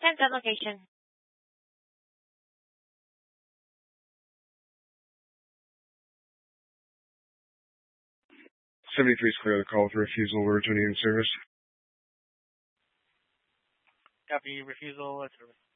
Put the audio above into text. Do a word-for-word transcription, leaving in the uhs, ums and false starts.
Depends on location. seventy-three is clear. The call with refusal. We're returning in service. Copy refusal at service.